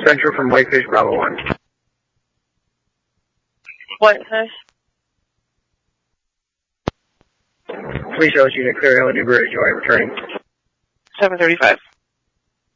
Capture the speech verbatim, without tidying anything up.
Central from Whitefish, Bravo one. Whitefish. Police L G unit clear L A New Bridge, alright, returning. seven thirty-five.